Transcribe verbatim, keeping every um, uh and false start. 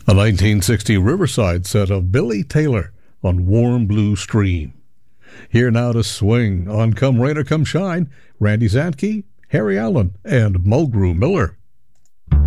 A nineteen sixty Riverside set of Billy Taylor on Warm Blue Stream. Here now to swing on Come Rain or Come Shine, Randy Zantke, Harry Allen, and Mulgrew Miller.